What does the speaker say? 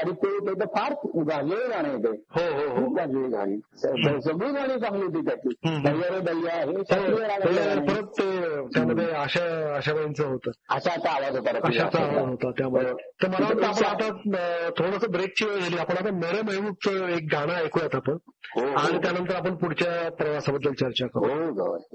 ते तर फार गाजलेलं गाणं आहे ते. हो हो हो. खूप गाजलेली गाणी, सगळी गाणी चांगली होती त्याची. दैया रे दैया हे शास्त्रीय रागातलं गाणं. परत ते त्यामध्ये आशाबाईंचं होतं, अशाचा आवाज होता. अशाचा आवाज होता त्यामध्ये. तर मला वाटतं आपण आता थोडंसं ब्रेकची वेळ झाली, आपण आता मेरे महबूबचं एक गाणं ऐकूयात आपण, आणि त्यानंतर आपण पुढच्या प्रवासाबद्दल चर्चा करू. हो.